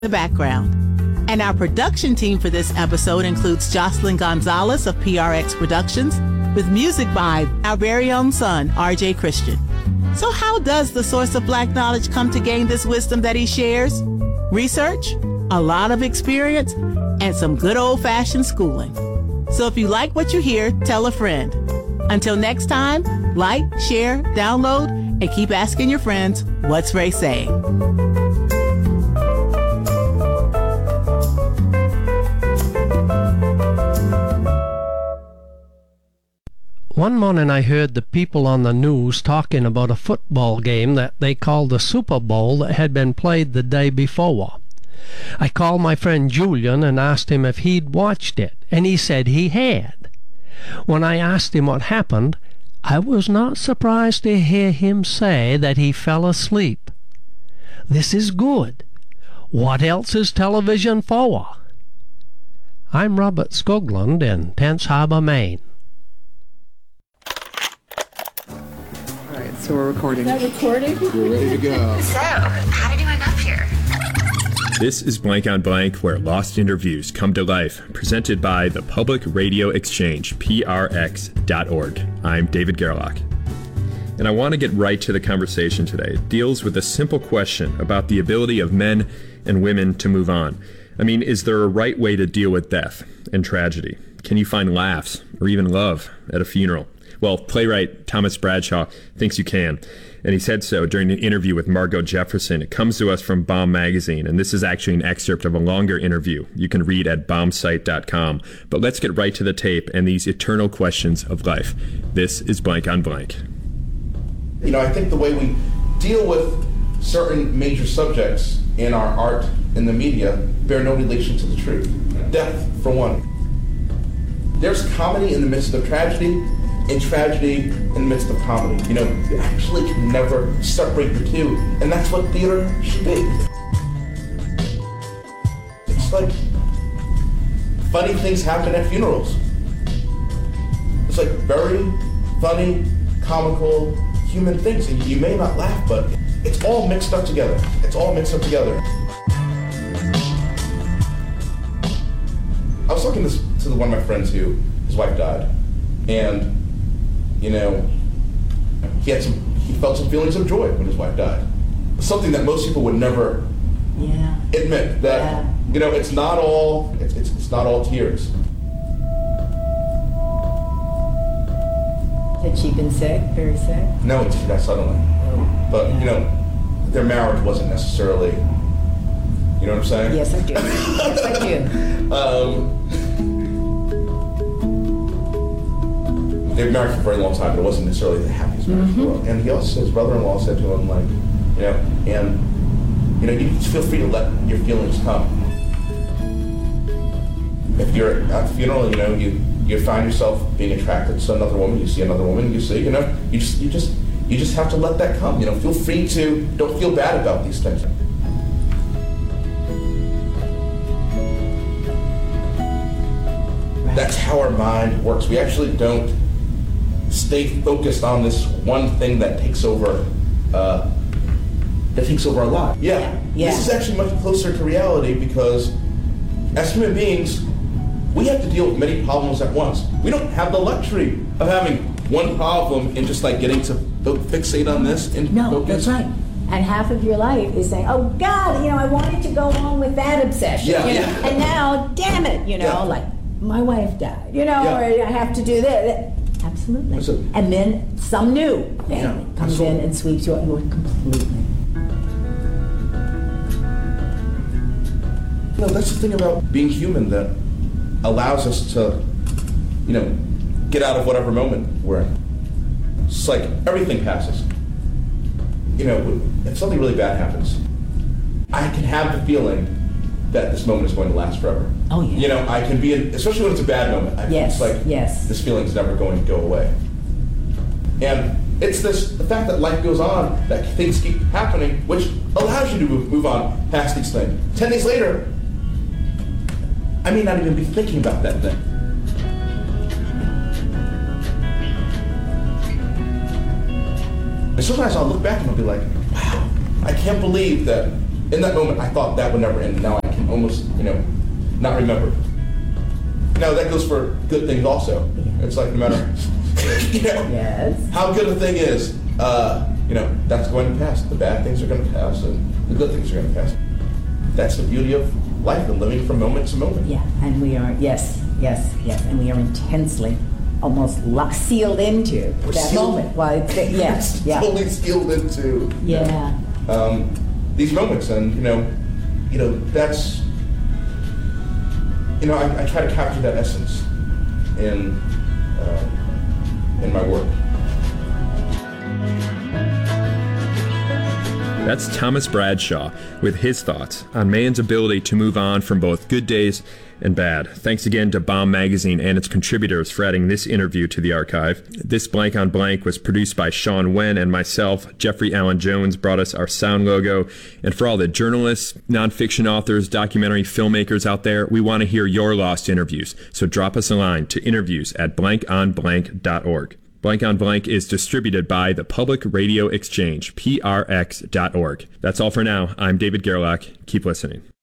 the background. And our production team for this episode includes Jocelyn Gonzalez of PRX Productions, with music by our very own son, RJ Christian. So how does the source of Black knowledge come to gain this wisdom that he shares? Research, a lot of experience, and some good old-fashioned schooling. So if you like what you hear, tell a friend. Until next time, like, share, download, and keep asking your friends, what's Ray saying? One morning I heard the people on the news talking about a football game that they called the Super Bowl that had been played the day before. I called my friend Julian and asked him if he'd watched it, and he said he had. When I asked him what happened, I was not surprised to hear him say that he fell asleep. This is good. What else is television for? I'm Robert Skoglund in Tense Harbor, Maine. So we're recording. Is that recording? We're ready to go. So, how did you end up here? This is Blank on Blank, where lost interviews come to life, presented by the Public Radio Exchange, prx.org. I'm David Gerlach. And I want to get right to the conversation today. It deals with a simple question about the ability of men and women to move on. I mean, is there a right way to deal with death and tragedy? Can you find laughs or even love at a funeral? Well, playwright Thomas Bradshaw thinks you can, and he said so during an interview with Margot Jefferson. It comes to us from Bomb Magazine, and this is actually an excerpt of a longer interview you can read at bombsite.com. But let's get right to the tape and these eternal questions of life. This is Blank on Blank. You know, I think the way we deal with certain major subjects in our art and the media bear no relation to the truth. Death, for one. There's comedy in the midst of tragedy, and tragedy in the midst of comedy. You know, you actually can never separate the two, and that's what theater should be. It's like funny things happen at funerals. It's like very funny, comical, human things, and you may not laugh, but it's all mixed up together. It's all mixed up together. I was talking to one of my friends who, his wife died, and you know, he felt some feelings of joy when his wife died. Something that most people would never admit, that you know, it's not all tears. Had she been sick, very sick? No, she died suddenly. But you know, their marriage wasn't necessarily, you know what I'm saying? Yes, I do. Yes, I do. They were married for a very long time, but it wasn't necessarily the happiest marriage in the world. And he also, his brother-in-law said to him, like, you know, and you know, you feel free to let your feelings come. If you're at the funeral, you know, you find yourself being attracted to another woman, you see another woman, you see, you know, you just have to let that come. You know, feel free to, don't feel bad about these things. That's how our mind works. We actually don't stay focused on this one thing that takes over our life. Yeah. This is actually much closer to reality, because as human beings, we have to deal with many problems at once. We don't have the luxury of having one problem and just like getting to fixate on this and focus. That's right. And half of your life is saying, oh God, you know, I wanted to go on with that obsession. Yeah, you know? yeah. And now, damn it, you know, like my wife died, you know, or I have to do this. Absolutely. And then some new family comes in and sweeps you away completely. You know, that's the thing about being human that allows us to, you know, get out of whatever moment we're in. It's like everything passes. You know, if something really bad happens, I can have the feeling that this moment is going to last forever. Oh, yeah. You know, I can be, especially when it's a bad moment, it's like, this feeling's never going to go away. And it's the fact that life goes on, that things keep happening, which allows you to move on past these things. 10 days later, I may not even be thinking about that thing. And sometimes I'll look back and I'll be like, wow, I can't believe that in that moment, I thought that would never end. Now I can almost, not remember. Now that goes for good things also. It's like no matter, Yes. how good a thing is, that's going to pass. The bad things are going to pass, and the good things are going to pass. That's the beauty of life and living from moment to moment. Yeah, and we are, yes, and we are intensely, almost sealed into that moment. Well, yes, yeah. Totally sealed into these moments, and that's I try to capture that essence in my work. That's Thomas Bradshaw with his thoughts on man's ability to move on from both good days and bad. Thanks again to Bomb Magazine and its contributors for adding this interview to the archive. This Blank on Blank was produced by Sean Wen and myself. Jeffrey Allen Jones brought us our sound logo. And for all the journalists, nonfiction authors, documentary filmmakers out there, we want to hear your lost interviews. So drop us a line to interviews@blankonblank.org. Blank on Blank is distributed by the Public Radio Exchange, prx.org. That's all for now. I'm David Gerlach. Keep listening.